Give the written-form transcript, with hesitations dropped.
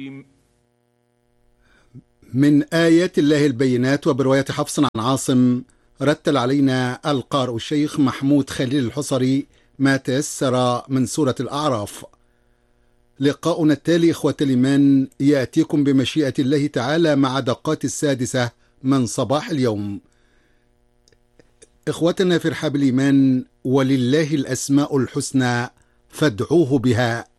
من آيات الله البينات وبرواية حفص عن عاصم. رتل علينا القارئ الشيخ محمود خليل الحصري ما تيسر من سورة الأعراف. لقاؤنا التالي إخوة الإيمان يأتيكم بمشيئة الله تعالى مع دقات 6 من صباح اليوم. إخوتنا في رحاب الإيمان، ولله الأسماء الحسنى فادعوه بها.